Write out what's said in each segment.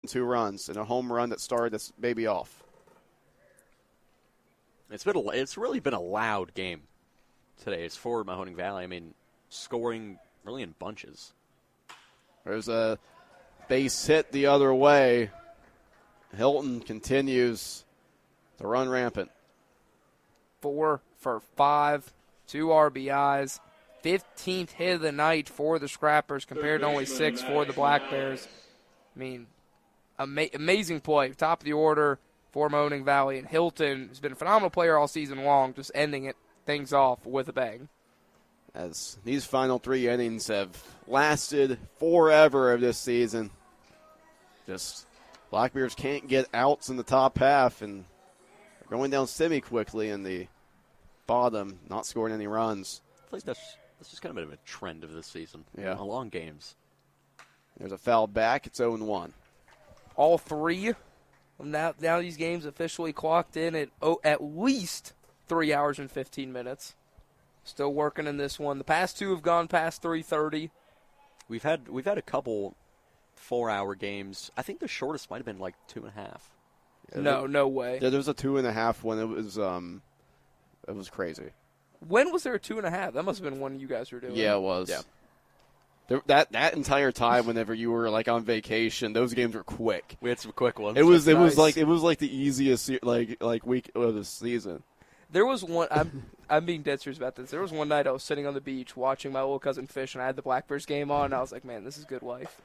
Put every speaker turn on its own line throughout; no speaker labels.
2 runs and a home run that started this baby off.
It's really been a loud game today. It's for Mahoning Valley. I mean, scoring really in bunches.
There's a base hit the other way. Hilton continues to run rampant.
4 for 5, 2 RBIs, 15th hit of the night for the Scrappers compared to only 6 for the Black Bears. I mean, amazing play. Top of the order for Mahoning Valley. And Hilton has been a phenomenal player all season long, just ending things off with a bang.
As these final 3 innings have lasted forever of this season. Just Black Bears can't get outs in the top half, and they're going down semi-quickly in the bottom, not scoring any runs.
I feel like that's just kind of a trend of this season.
Yeah.
Long games.
There's a foul back. It's 0-1.
All 3. Now these games officially clocked in at least 3 hours and 15 minutes. Still working in this one. The past 2 have gone past 3:30.
We've had a couple 4-hour games. I think the shortest might have been like 2.5.
Yeah, no way.
Yeah, there was a 2.5 when it was crazy.
When was there a 2.5? That must have been one you guys were doing.
Yeah, it was.
Yeah.
That entire time, whenever you were like on vacation, those games were quick.
We had some quick ones.
It was
Nice.
like the easiest like week of the season.
There was one. I'm being dead serious about this. There was one night I was sitting on the beach watching my little cousin fish, and I had the Black Bears game on. And I was like, "Man, this is good life."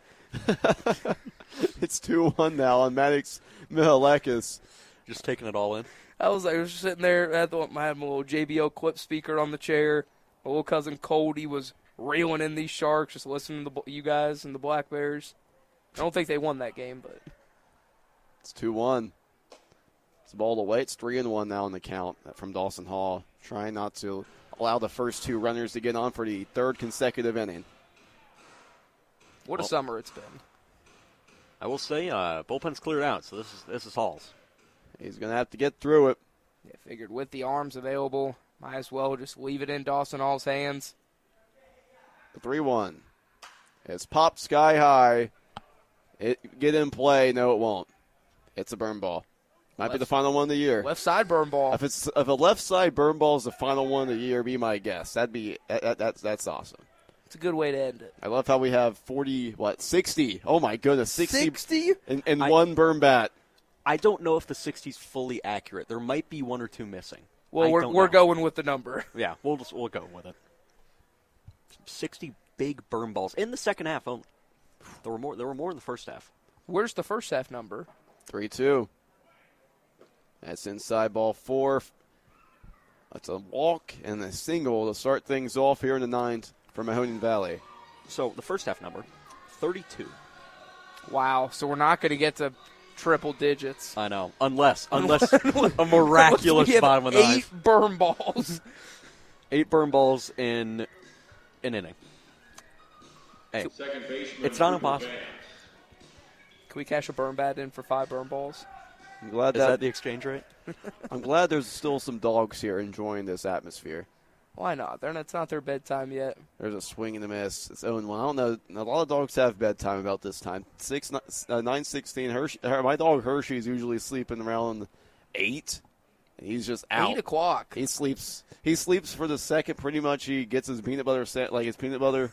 It's 2-1 now on Maddox Mihalekis.
Just taking it all in.
I was just sitting there. I had my little JBL clip speaker on the chair. My little cousin Cody was reeling in these Sharks, just listening to you guys and the Black Bears. I don't think they won that game, but
It's 2-1. It's a ball away. It's 3-1 now in the count from Dawson Hall, trying not to allow the first 2 runners to get on for the 3rd consecutive inning.
what a summer it's been.
I will say, bullpen's cleared out, so this is Hall's.
He's going to have to get through it.
Yeah, figured with the arms available, might as well just leave it in Dawson Hall's hands.
The 3-1. It's popped sky high. Get in play. No, it won't. It's a burn ball. Might be the final one of the year.
Left side burn ball.
If a left side burn ball is the final one of the year, be my guess. That's awesome.
It's a good way to end it.
I love how we have 60. Oh my goodness,
60
in one burn bat.
I don't know if the 60's fully accurate. There might be 1 or 2 missing.
Well, we're going with the number.
Yeah, we'll go with it. 60 big burn balls in the second half only. There were more in the first half.
Where's the first half number?
3-2. That's inside ball 4. That's a walk and a single to start things off here in the 9th for Mahoning Valley.
So the first half number, 32.
Wow. So we're not going to get to triple digits.
I know, unless a miraculous bottom of the
8 burn balls.
8 burn balls in an inning. Hey, it's not impossible.
Can we cash a burn bat in for 5 burn balls?
I'm glad
Is that the exchange rate?
I'm glad there's still some dogs here enjoying this atmosphere.
Why not? It's not their bedtime yet.
There's a swing and a miss. It's 0-1. I don't know. A lot of dogs have bedtime about this time. 9:16. My dog Hershey is usually sleeping around 8. And he's just out.
8 o'clock.
He sleeps for the second. Pretty much, he gets his peanut butter his peanut butter.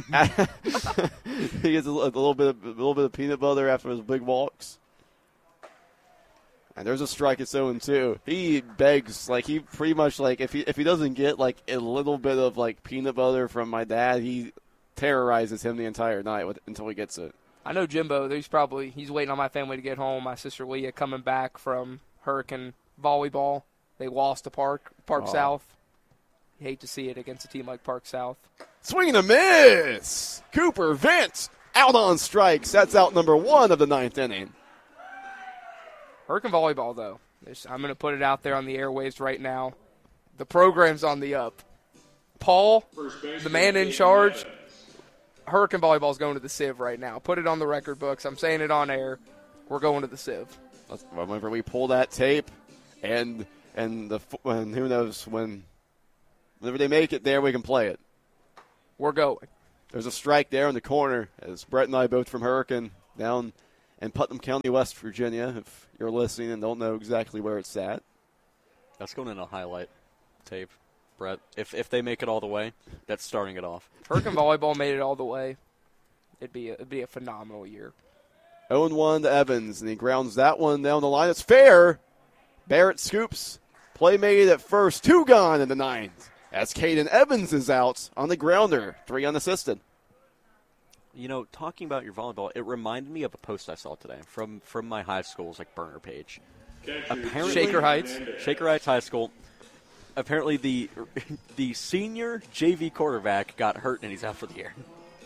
He gets a little bit of peanut butter after his big walks. And there's a strike at 0-2. He begs, he pretty much, if he doesn't get, a little bit of, peanut butter from my dad, he terrorizes him the entire night until he gets it.
I know Jimbo, he's waiting on my family to get home. My sister Leah coming back from Hurricane volleyball. They lost to Park South. You hate to see it against a team like Park South.
Swing and a miss! Cooper Vince out on strikes. That's out number 1 of the 9th inning.
Hurricane volleyball, though, I'm going to put it out there on the airwaves right now. The program's on the up. Paul, the man in charge, Hurricane volleyball is going to the Civ right now. Put it on the record books. I'm saying it on air. We're going to the Civ.
Whenever we pull that tape, and who knows whenever they make it there, we can play it.
We're going.
There's a strike there in the corner as Brett and I both from Hurricane down in Putnam County, West Virginia, if you're listening and don't know exactly where it's at.
That's going in a highlight tape, Brett. If they make it all the way, that's starting it off.
Hurricane Volleyball made it all the way. It'd be a phenomenal year.
0-1 to Evans, and he grounds that one down the line. It's fair. Barrett scoops. Play made at first. 2 gone in the 9th. As Caden Evans is out on the grounder. 3 unassisted.
You know, talking about your volleyball, it reminded me of a post I saw today from my high school's burner page. Apparently,
Shaker Heights
High School. Apparently, the senior JV quarterback got hurt and he's out for the year.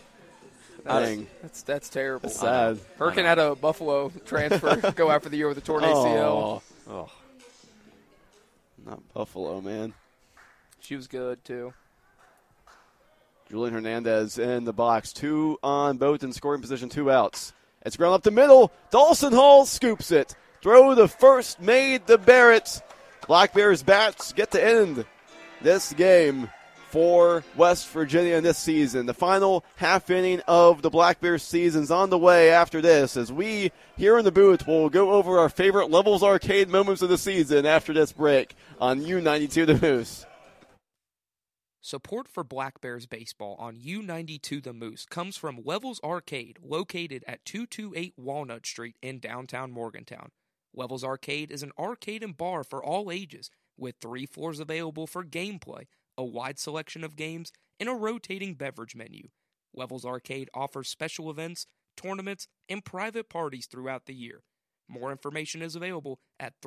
That's terrible.
That's sad.
Hurricane had a Buffalo transfer go out for the year with a torn ACL.
Oh. Not Buffalo, man.
She was good, too.
Julian Hernandez in the box. 2 on both in scoring position, 2 outs. It's ground up the middle. Dawson Hall scoops it. Throw the first made to Barrett. Black Bears bats get to end this game for West Virginia this season. The final half inning of the Black Bears season's on the way after this, as we here in the booth will go over our favorite Levels Arcade moments of the season after this break on U92 The Moose.
Support for Black Bears baseball on U92 The Moose comes from Levels Arcade, located at 228 Walnut Street in downtown Morgantown. Levels Arcade is an arcade and bar for all ages, with 3 floors available for gameplay, a wide selection of games, and a rotating beverage menu. Levels Arcade offers special events, tournaments, and private parties throughout the year. More information is available at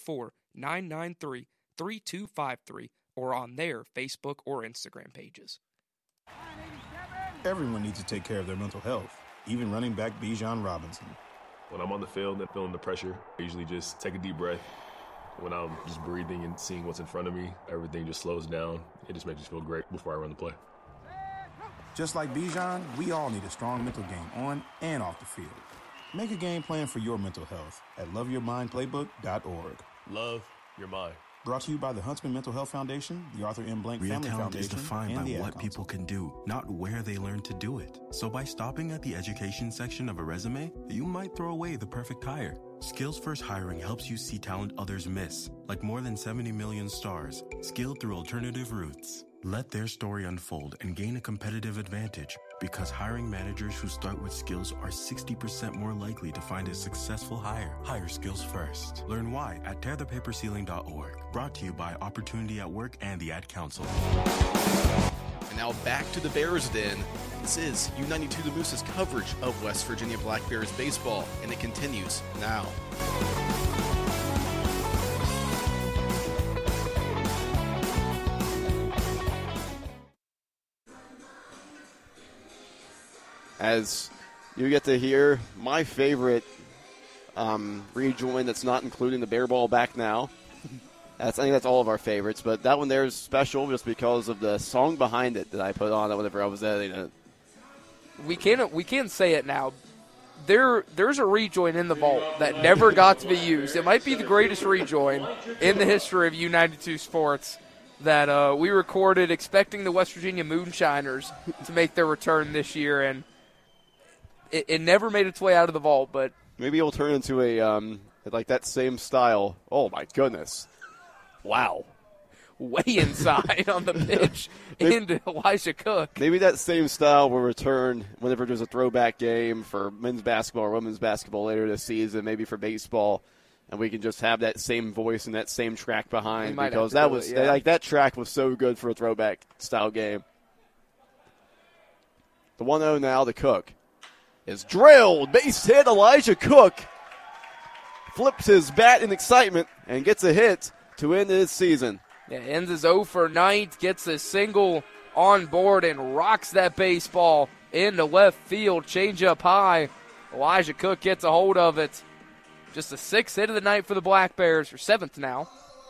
304-993-3253 or on their Facebook or Instagram pages.
Everyone needs to take care of their mental health, even running back Bijan Robinson.
When I'm on the field and feeling the pressure, I usually just take a deep breath. When I'm just breathing and seeing what's in front of me, everything just slows down. It just makes me feel great before I run the play.
Just like Bijan, we all need a strong mental game on and off the field. Make a game plan for your mental health at loveyourmindplaybook.org.
Love your mind.
Brought to you by the Huntsman Mental Health Foundation, the Arthur M. Blank
Real
Family
talent
Foundation,
is defined
and
by
the Ad
what
Council.
people can do, not where they learn to do it. So by stopping at the education section of a resume, you might throw away the perfect hire. Skills First Hiring helps you see talent others miss, like more than 70 million stars, skilled through alternative routes. Let their story unfold and gain a competitive advantage, because hiring managers who start with skills are 60% more likely to find a successful hire. Hire skills first. Learn why at tearthepaperceiling.org. Brought to you by Opportunity at Work and the Ad Council.
And now back to the Bears Den. This is U92 The Moose's coverage of West Virginia Black Bears baseball, and it continues now.
As you get to hear my favorite rejoin that's not including the Bear Ball Back Now. I think that's all of our favorites, but that one there is special just because of the song behind it that I put on whenever I was editing it.
We can't say it now. There's a rejoin in the vault that never got to be used. It might be the greatest rejoin in the history of U92 sports that we recorded expecting the West Virginia Moonshiners to make their return this year, and it never made its way out of the vault. But
maybe it'll turn into a like that same style. Oh my goodness! Wow.
Way inside on the pitch into Elijah Cook.
Maybe that same style will return whenever there's a throwback game for men's basketball or women's basketball later this season, maybe for baseball, and we can just have that same voice and that same track behind, because that track was so good for a throwback style game. The 1-0 now to Cook is drilled, base hit. Elijah Cook flips his bat in excitement and gets a hit to end his season.
Yeah, ends his 0 for 9, gets a single on board and rocks that baseball into left field. Change up high. Elijah Cook gets a hold of it. Just a 6th hit of the night for the Black Bears, or 7th now.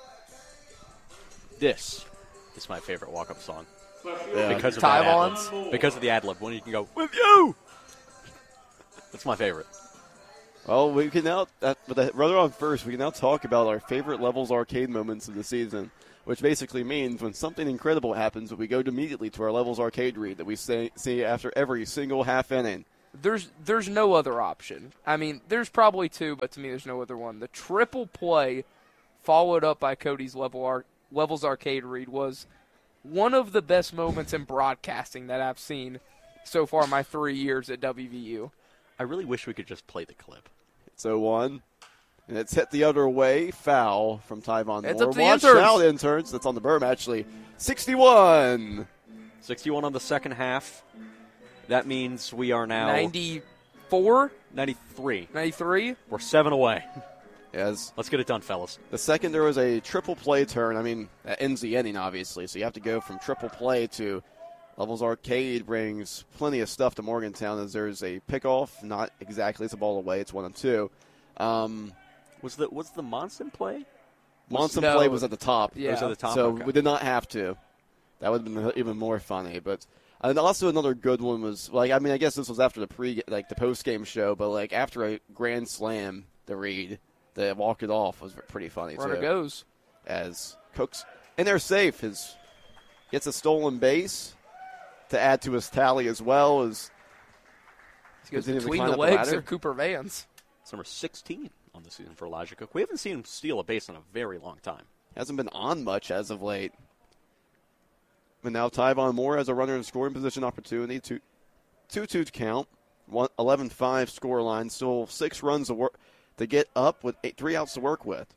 This is my favorite walk-up song.
Yeah.
Because of
Tyvon's?
that ad-lib. Because of the ad-lib. When you can go, with you! That's my favorite.
Well, we can now, with the runner on first, we can now talk about our favorite Levels Arcade moments of the season, which basically means when something incredible happens, we go immediately to our Levels Arcade read that we see after every single half inning.
there's no other option. I mean, there's probably two, but to me there's no other one. The triple play followed up by Cody's Levels Arcade read was one of the best moments in broadcasting that I've seen so far in my 3 years at WVU.
I really wish we could just play the clip.
It's 0-1. And it's hit the other way. Foul from Tyvon
It's
Moore.
up to the
Watch
interns.
out, interns. That's on the berm, actually. 61.
61 on the second half. That means we are now
94?
93.
93?
We're 7 away.
Yes.
Let's get it done, fellas.
The second there was a triple play turn. I mean, that ends the inning, obviously. So you have to go from triple play to Levels Arcade brings plenty of stuff to Morgantown as there's a pickoff. Not exactly. It's a ball away. It's 1-2.
Was the Monson play?
Monson
No.
play was at the top.
Yeah.
It was at the top.
So
Okay.
we did not have to. That would have been even more funny. But and also another good one was I guess this was after the post game show, but after a grand slam, the read, the walk it off was pretty funny
Runner
too.
goes.
As Cooks and they're safe. Gets a stolen base to add to his tally as well as
He goes
continues to
between
climb
the
up
legs
ladder.
of Cooper Vance.
It's number 16 on the season for Elijah Cook. We haven't seen him steal a base in a very long time.
Hasn't been on much as of late. But now Tyvon Moore has a runner in scoring position opportunity. 2-2 count. 11-5 score line. Still 6 runs to get up with 3 outs to work with.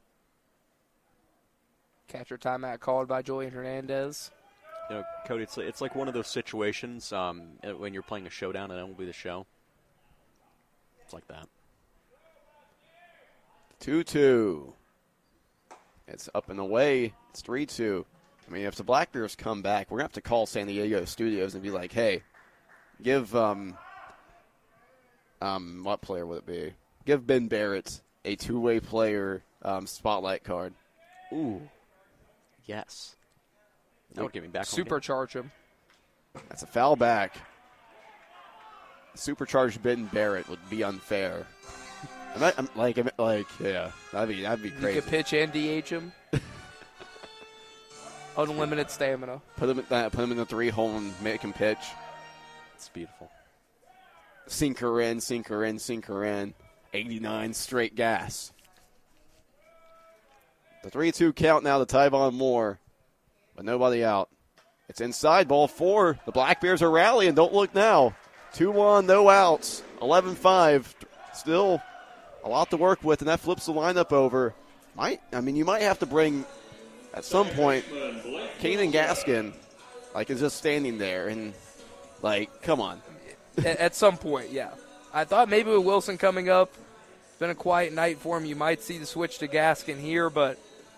Catcher timeout called by Julian Hernandez.
You know, Cody, it's like one of those situations when you're playing a showdown and MLB The Show. It's like that.
2-2. It's up and away. It's 3-2. I mean, if the Black Bears come back, we're going to have to call San Diego Studios and be like, hey, give, what player would it be? Give Ben Barrett a two-way player spotlight card.
Ooh. Yes. That would get me back on game.
Supercharge him.
That's a foul back. Supercharged Ben Barrett would be unfair. Yeah, that'd be
You
crazy.
could pitch and DH him. Unlimited stamina.
Put him in the 3-hole and make him pitch.
It's beautiful.
Sinker in, sinker in, sinker in. 89 straight gas. The 3-2 count now to Tyvon Moore, but nobody out. It's inside, ball 4. The Black Bears are rallying. Don't look now. 2-1, no outs. 11-5. Still a lot to work with, and that flips the lineup over. You might have to bring, at some point, Kanan Gaskin, is just standing there, and, come on.
At some point, yeah. I thought maybe with Wilson coming up, it's been a quiet night for him. You might see the switch to Gaskin here, but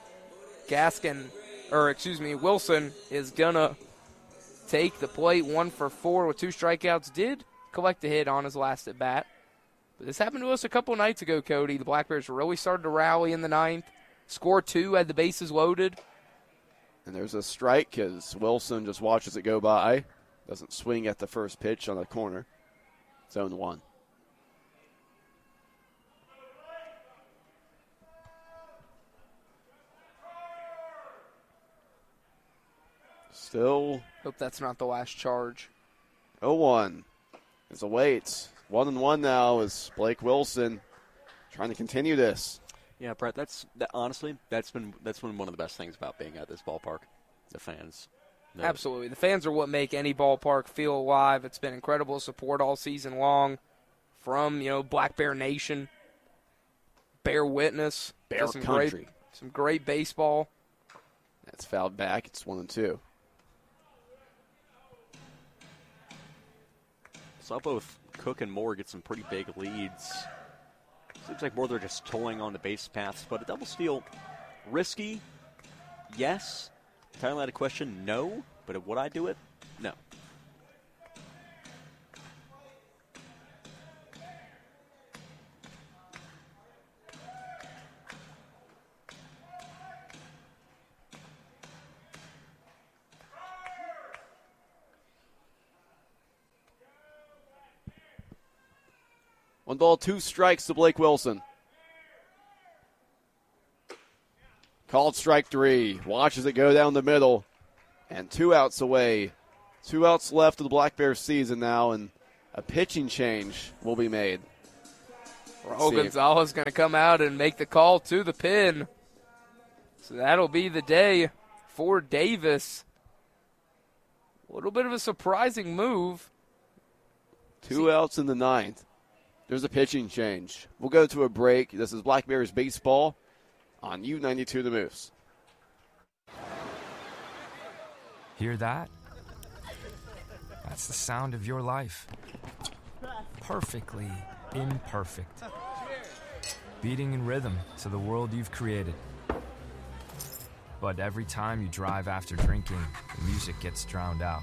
Wilson is going to take the plate 1 for 4 with 2 strikeouts. Did collect a hit on his last at bat. But this happened to us a couple nights ago, Cody. The Black Bears really started to rally in the 9th. Score 2, had the bases loaded.
And there's a strike as Wilson just watches it go by. Doesn't swing at the first pitch on the corner. It's 0-1. Still
Hope that's not the last charge.
0-1. As a wait. 1-1 now is Blake Wilson trying to continue this.
Yeah, Brett. Honestly, that's been one of the best things about being at this ballpark. The fans.
Absolutely. The fans are what make any ballpark feel alive. It's been incredible support all season long from, Black Bear Nation, Bear Witness.
Bear Country.
Some great baseball.
That's fouled back. It's 1-2.
Saw both Cook and Moore get some pretty big leads. Seems like more they're just toying on the base paths, but a double steal, risky, yes. Entirely out of question, no. But would I do it? No.
One ball, 2 strikes to Blake Wilson. Called strike 3. Watches it go down the middle. And 2 outs away. 2 outs left of the Black Bears season now. And a pitching change will be made.
Raul Gonzalez going to come out and make the call to the pin. So that'll be the day for Davis. A little bit of a surprising move.
2 outs in the 9th. There's a pitching change. We'll go to a break. This is Black Bears baseball on U92 The Moose.
Hear that? That's the sound of your life. Perfectly imperfect. Beating in rhythm to the world you've created. But every time you drive after drinking, the music gets drowned out.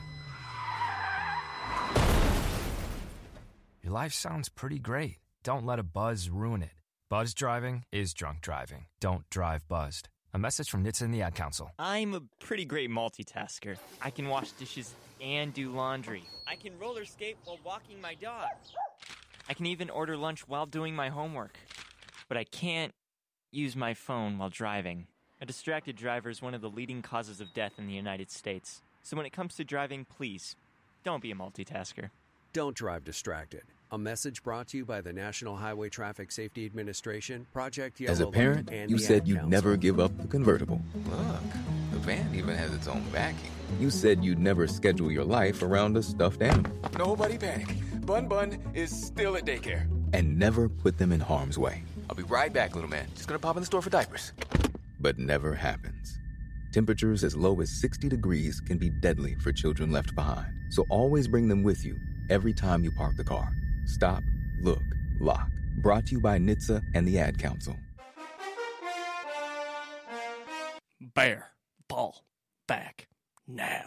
Your life sounds pretty great. Don't let a buzz ruin it. Buzz driving is drunk driving. Don't drive buzzed. A message from NHTSA and the Ad Council.
I'm a pretty great multitasker. I can wash dishes and do laundry. I can roller skate while walking my dog. I can even order lunch while doing my homework. But I can't use my phone while driving. A distracted driver is one of the leading causes of death in the United States. So when it comes to driving, please, don't be a multitasker.
Don't drive distracted. A message brought to you by the National Highway Traffic Safety Administration, Project Yellow.
As a parent,
and
you said you'd never give up the convertible.
Look, the van even has its own backing.
You said you'd never schedule your life around a stuffed animal.
Nobody panic. Bun is still at daycare.
And never put them in harm's way.
I'll be right back, little man. Just gonna pop in the store for diapers.
But never happens. Temperatures as low as 60 degrees can be deadly for children left behind. So always bring them with you every time you park the car. Stop, look, lock. Brought to you by NHTSA and the Ad Council.
Bear ball back now.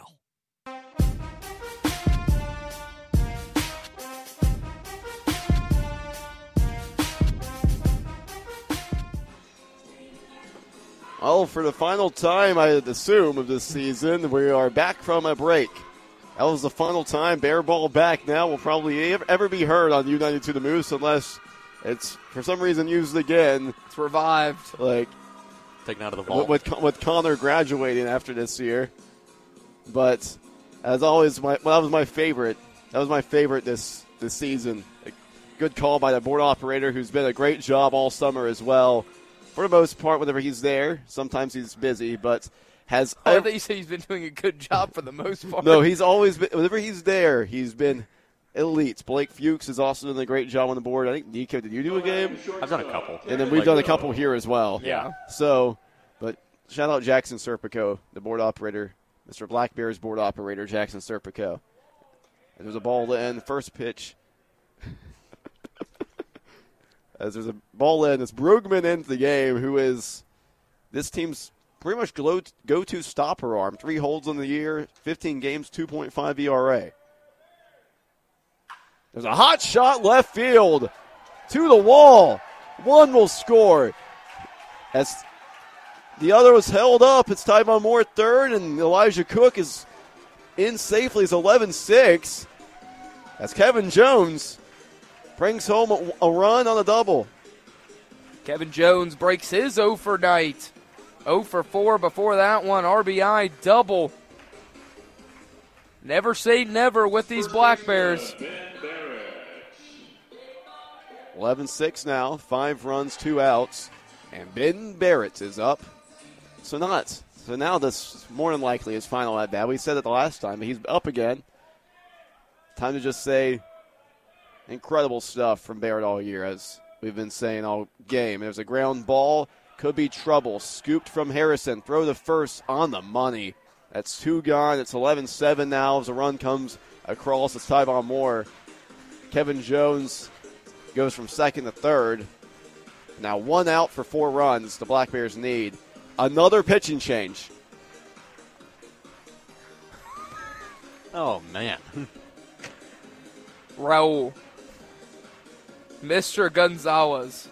Well, for the final time, I'd assume, of this season, we are back from a break. That was the final time. Bear ball back now will probably ever be heard on U92 The Moose unless it's, for some reason, used again.
It's revived.
Like,
taken out of the vault.
With Connor graduating after this year. But, as always, that was my favorite. That was my favorite this season. A good call by the board operator, who's been a great job all summer as well. For the most part, whenever he's there, sometimes he's busy, but has.
I thought you said he's been doing a good job for the most part.
No, he's always been. Whenever he's there, he's been elite. Blake Fuchs has also done a great job on the board. I think Nico, did you do a game?
I've done a couple,
and then we've done a couple here as well.
Yeah.
So, but shout out Jackson Serpico, the board operator, Mr. Black Bears board operator, Jackson Serpico. And there's a ball to end. First pitch. As there's a ball in, it's Brugman into the game, who is this team's pretty much go-to stopper arm. 3 holds on the year, 15 games, 2.5 ERA. There's a hot shot left field to the wall. One will score. As the other was held up, it's Tyvon Moore at third, and Elijah Cook is in safely. It's 11-6. As Kevin Jones brings home a run on a double.
Kevin Jones breaks his 0 for night. 0 for 4 before that one. RBI double. Never say never with these Black Bears.
11-6 now. 5 runs, 2 outs. And Ben Barrett is up. So now this more than likely is final at bat. We said it the last time, but he's up again. Time to just say incredible stuff from Barrett all year, as we've been saying all game. There's a ground ball. Could be trouble. Scooped from Harrison. Throw to first on the money. That's 2 gone. It's 11-7 now as a run comes across. It's Tyvon Moore. Kevin Jones goes from second to third. Now 1 out for 4 runs the Black Bears need. Another pitching change.
Oh, man.
Raul. Mr. Gonzalez.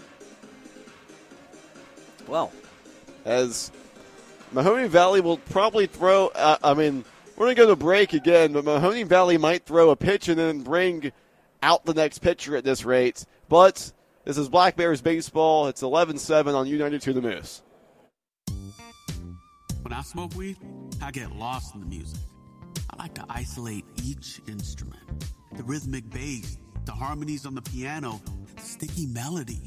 Well,
as Mahoney Valley will probably throw, we're going to go to break again, but Mahoney Valley might throw a pitch and then bring out the next pitcher at this rate. But this is Black Bears baseball. It's 11-7 on U92 The Moose.
When I smoke weed, I get lost in the music.
I like to isolate each instrument. The rhythmic bass, the harmonies on the piano, the sticky melody.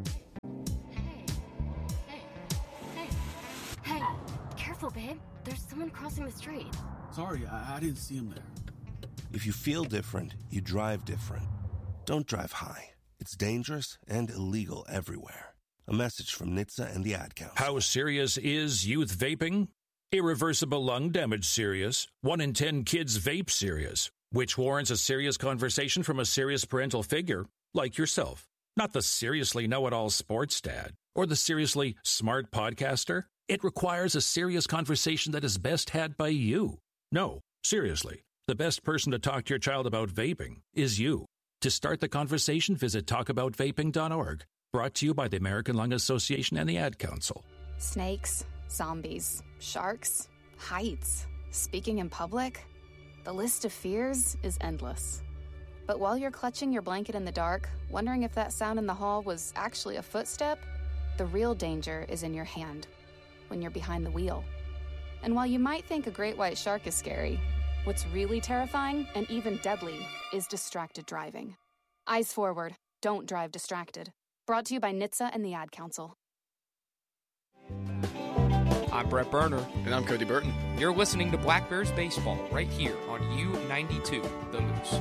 Hey, careful, babe. There's someone crossing the street.
Sorry, I didn't see him there.
If you feel different, you drive different. Don't drive high. It's dangerous and illegal everywhere. A message from NHTSA and the Ad Council.
How serious is youth vaping? Irreversible lung damage serious. 1 in 10 kids vape serious, which warrants a serious conversation from a serious parental figure like yourself. Not the seriously know-it-all sports dad or the seriously smart podcaster. It requires a serious conversation that is best had by you. No, seriously, the best person to talk to your child about vaping is you. To start the conversation, visit talkaboutvaping.org. Brought to you by the American Lung Association and the Ad Council.
Snakes, zombies, sharks, heights, speaking in public. The list of fears is endless. But while you're clutching your blanket in the dark, wondering if that sound in the hall was actually a footstep, the real danger is in your hand, when you're behind the wheel. And while you might think a great white shark is scary, what's really terrifying and even deadly is distracted driving. Eyes forward, don't drive distracted. Brought to you by NHTSA and the Ad Council.
I'm Brett Berner.
And I'm Cody Burton.
You're listening to Black Bears Baseball right here on U92, The Moose.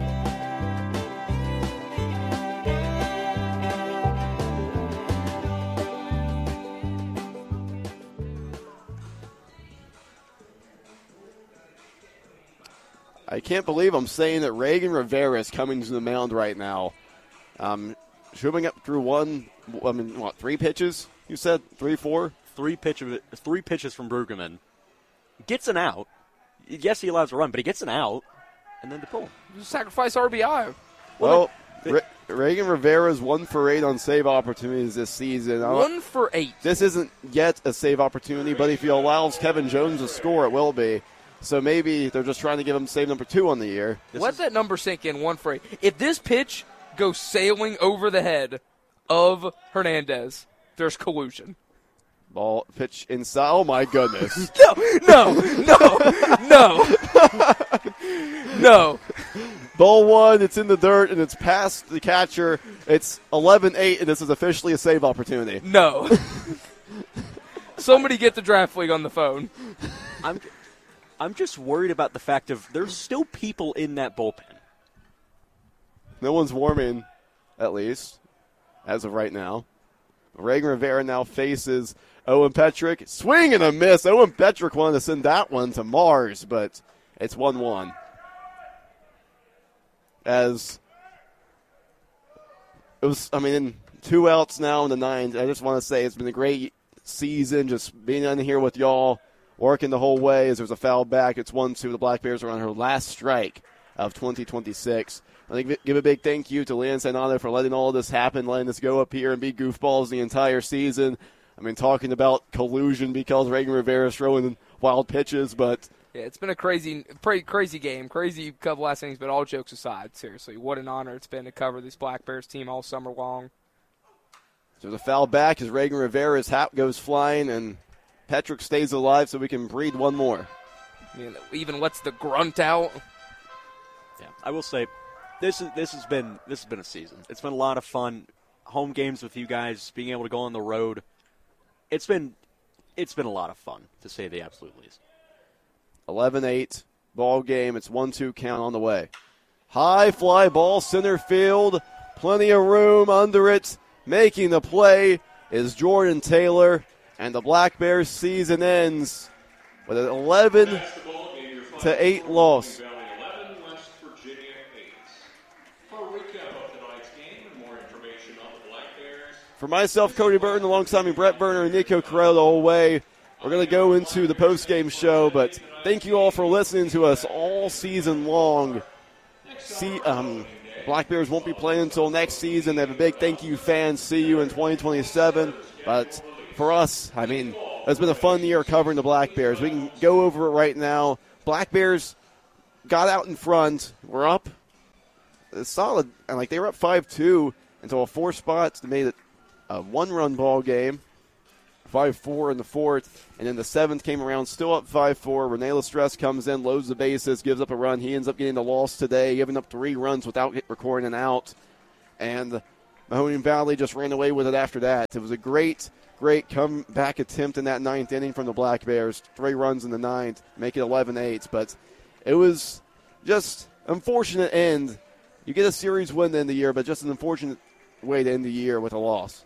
I can't believe I'm saying that Reagan Rivera is coming to the mound right now. Shooting up through three pitches, you said? 3, 4?
Three pitches from Brueggemann. Gets an out. Yes, he allows a run, but he gets an out, and then to pull.
Sacrifice RBI.
Well, Reagan Rivera's 1 for 8 on save opportunities this season.
1 for 8.
This isn't yet a save opportunity, but if he allows Kevin Jones to score, it will be. So maybe they're just trying to give him save number 2 on the year.
Let that number sink in, 1 for 8. If this pitch goes sailing over the head of Hernandez, there's collusion.
Ball pitch inside. Oh, my goodness.
No.
Ball 1, it's in the dirt, and it's past the catcher. It's 11-8, and this is officially a save opportunity.
No. Somebody get the draft league on the phone.
I'm just worried about the fact of there's still people in that bullpen.
No one's warming, at least, as of right now. Reagan Rivera now faces Owen Petrick. Swing and a miss. Owen Petrick wanted to send that one to Mars, but it's 1-1. As it was, 2 outs now in the 9th. I just want to say it's been a great season just being on here with y'all, working the whole way as there's a foul back. It's 1-2. The Black Bears are on her last strike of 2026. I think give a big thank you to Leanne Sanado for letting all of this happen, letting us go up here and be goofballs the entire season. Talking about collusion because Reagan Rivera is throwing wild pitches, but
yeah, it's been a crazy game, crazy couple last innings. But all jokes aside, seriously, what an honor it's been to cover this Black Bears team all summer long.
There's a foul back as Reagan Rivera's hat goes flying, and Petrick stays alive so we can breed one more.
Even lets the grunt out.
Yeah, I will say, this has been a season. It's been a lot of fun. Home games with you guys, being able to go on the road. It's been a lot of fun, to say the absolute least.
11-8 ball game. It's 1-2 count on the way. High fly ball center field. Plenty of room under it. Making the play is Jordan Taylor, and the Black Bears season ends with an 11-8 loss. For myself, Cody Burton, alongside me, Brett Berner and Nico Carrell the whole way. We're going to go into the post-game show, but thank you all for listening to us all season long. Black Bears won't be playing until next season. They have a big thank you, fans. See you in 2027. But for us, it's been a fun year covering the Black Bears. We can go over it right now. Black Bears got out in front. We're up. It's solid. And they were up 5-2 until a 4 spots. They made it a 1-run ball game. 5-4 in the fourth, and then the seventh came around, still up 5-4. Rene Lestress comes in, loads the bases, gives up a run. He ends up getting the loss today, giving up 3 runs without recording an out. And Mahoning Valley just ran away with it after that. It was a great comeback attempt in that ninth inning from the Black Bears. 3 runs in the ninth, make it 11-8. But it was just unfortunate end. You get a series win to end the year, but just an unfortunate way to end the year with a loss.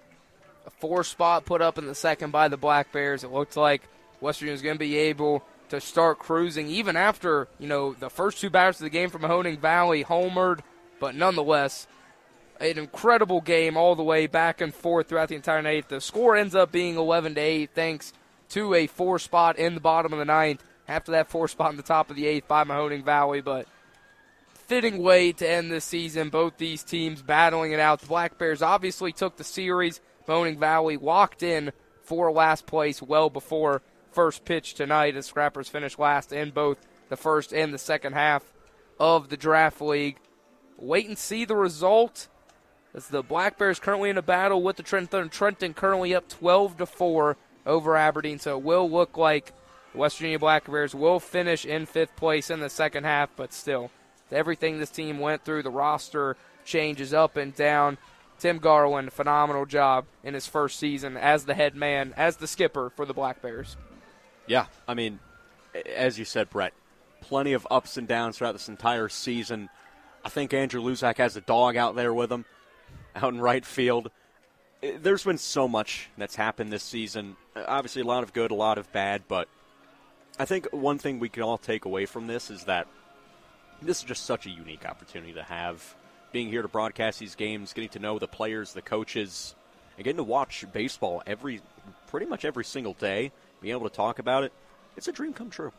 A 4 spot put up in the second by the Black Bears. It looked like West Virginia was going to be able to start cruising even after, the first 2 batters of the game from Mahoning Valley homered, but nonetheless, an incredible game all the way back and forth throughout the entire ninth. The score ends up being 11-8 thanks to a 4 spot in the bottom of the ninth. After that 4 spot in the top of the 8th by Mahoning Valley, but fitting way to end this season. Both these teams battling it out. The Black Bears obviously took the series. Mahoning Valley locked in for last place well before first pitch tonight as Scrappers finished last in both the first and the second half of the draft league. Wait and see the result as the Black Bears currently in a battle with the Trenton. Trenton currently up 12-4 over Aberdeen, so it will look like the West Virginia Black Bears will finish in 5th place in the second half, but still, everything this team went through, the roster changes up and down. Tim Garland, phenomenal job in his first season as the head man, as the skipper for the Black Bears.
Yeah, I mean, as you said, Brett, plenty of ups and downs throughout this entire season. I think Andrew Luzak has a dog out there with him, out in right field. There's been so much that's happened this season. Obviously, a lot of good, a lot of bad, but I think one thing we can all take away from this is that this is just such a unique opportunity to have. Being here to broadcast these games, getting to know the players, the coaches, and getting to watch baseball pretty much every single day, being able to talk about it, it's a dream come true.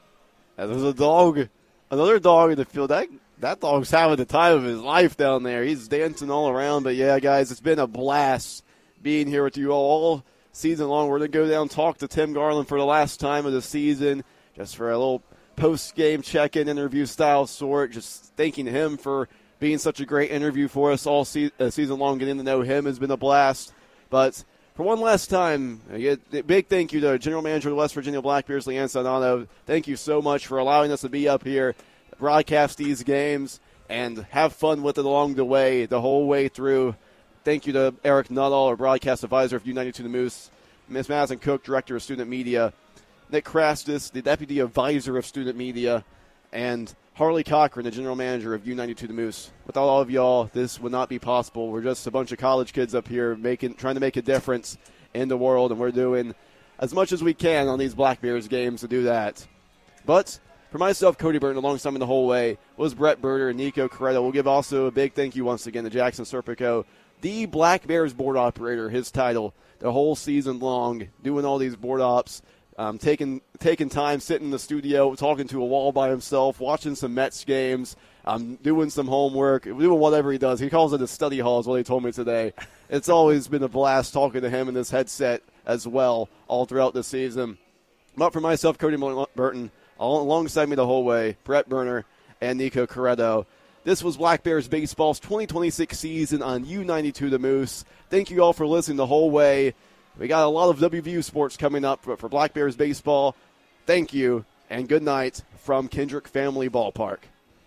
And there's another dog in the field. That dog's having the time of his life down there. He's dancing all around. But, yeah, guys, it's been a blast being here with you all season long. We're going to go down and talk to Tim Garland for the last time of the season, just for a little post-game check-in interview style sort, just thanking him for being such a great interview for us all season long. Getting to know him has been a blast. But for one last time, a big thank you to General Manager of the West Virginia Black Bears, Leanne Santano. Thank you so much for allowing us to be up here, broadcast these games, and have fun with it along the way, the whole way through. Thank you to Eric Nuttall, our broadcast advisor of U92 The Moose, Ms. Madison Cook, Director of Student Media, Nick Krastis, the Deputy Advisor of Student Media, and Harley Cochran, the General Manager of U92 The Moose. Without all of y'all, this would not be possible. We're just a bunch of college kids up here trying to make a difference in the world, and we're doing as much as we can on these Black Bears games to do that. But for myself, Cody Burton, alongside me the whole way, was Brett Berger and Nico Corretto. We'll give also a big thank you once again to Jackson Serpico, the Black Bears board operator, his title, the whole season long, doing all these board ops, taking time, sitting in the studio, talking to a wall by himself, watching some Mets games, doing some homework, doing whatever he does. He calls it a study hall is what he told me today. It's always been a blast talking to him in this headset as well all throughout the season. But for myself, Cody Burton, alongside me the whole way, Brett Berner and Nico Corretto. This was Black Bears Baseball's 2026 season on U92 The Moose. Thank you all for listening the whole way. We got a lot of WVU sports coming up for Black Bears Baseball. Thank you, and good night from Kendrick Family Ballpark.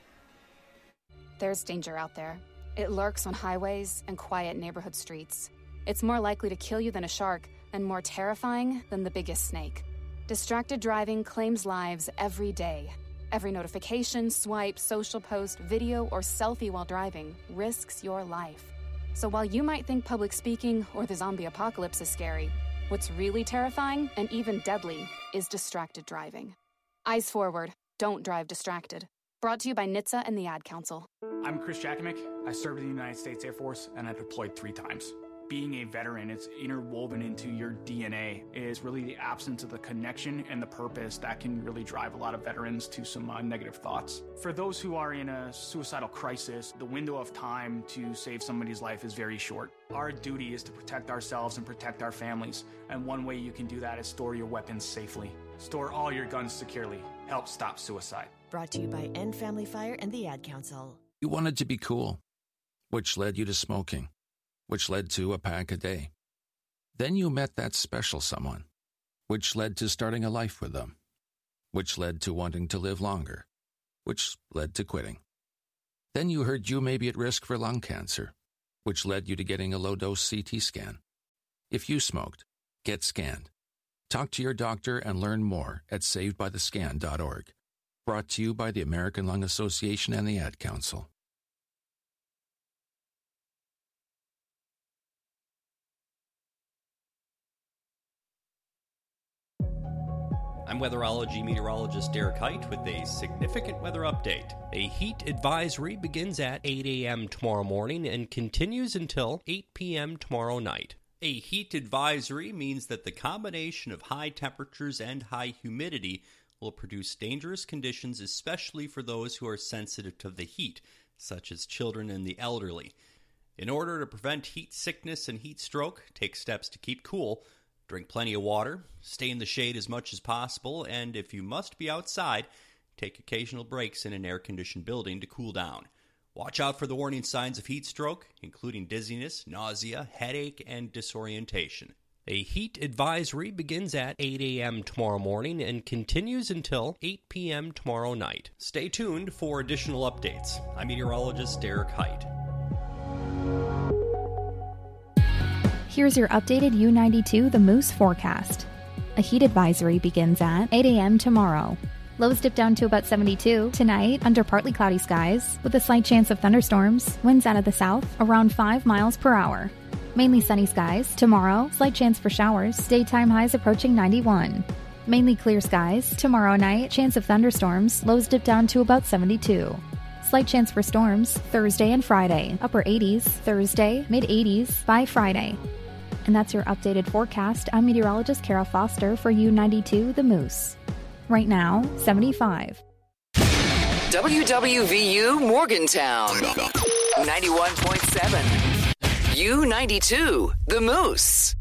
There's danger out there. It lurks on highways and quiet neighborhood streets. It's more likely to kill you than a shark and more terrifying than the biggest snake. Distracted driving claims lives every day. Every notification, swipe, social post, video, or selfie while driving risks your life. So while you might think public speaking or the zombie apocalypse is scary, what's really terrifying and even deadly is distracted driving. Eyes forward. Don't drive distracted. Brought to you by NHTSA and the Ad Council.
I'm Chris Jakimick. I served in the United States Air Force and I deployed 3 times. Being a veteran, it's interwoven into your DNA. It is really the absence of the connection and the purpose that can really drive a lot of veterans to some negative thoughts. For those who are in a suicidal crisis, the window of time to save somebody's life is very short. Our duty is to protect ourselves and protect our families. And one way you can do that is store your weapons safely. Store all your guns securely. Help stop suicide.
Brought to you by End Family Fire and the Ad Council.
You wanted to be cool, which led you to smoking, which led to a pack a day. Then you met that special someone, which led to starting a life with them, which led to wanting to live longer, which led to quitting. Then you heard you may be at risk for lung cancer, which led you to getting a low-dose CT scan. If you smoked, get scanned. Talk to your doctor and learn more at savedbythescan.org. Brought to you by the American Lung Association and the Ad Council.
I'm weatherology meteorologist Derek Height with a significant weather update. A heat advisory begins at 8 a.m. tomorrow morning and continues until 8 p.m. tomorrow night. A heat advisory means that the combination of high temperatures and high humidity will produce dangerous conditions, especially for those who are sensitive to the heat, such as children and the elderly. In order to prevent heat sickness and heat stroke, take steps to keep cool. Drink plenty of water, stay in the shade as much as possible, and if you must be outside, take occasional breaks in an air-conditioned building to cool down. Watch out for the warning signs of heat stroke, including dizziness, nausea, headache, and disorientation. A heat advisory begins at 8 a.m. tomorrow morning and continues until 8 p.m. tomorrow night. Stay tuned for additional updates. I'm meteorologist Derek Height.
Here's your updated U92 The Moose forecast. A heat advisory begins at 8 a.m. tomorrow. Lows dip down to about 72. Tonight, under partly cloudy skies, with a slight chance of thunderstorms. Winds out of the south, around 5 miles per hour. Mainly sunny skies. Tomorrow, slight chance for showers. Daytime highs approaching 91. Mainly clear skies. Tomorrow night, chance of thunderstorms. Lows dip down to about 72. Slight chance for storms. Thursday and Friday. Upper 80s. Thursday, mid-80s by Friday. And that's your updated forecast. I'm meteorologist Kara Foster for U92 The Moose. Right now, 75.
WWVU Morgantown, 91.7. U92 The Moose.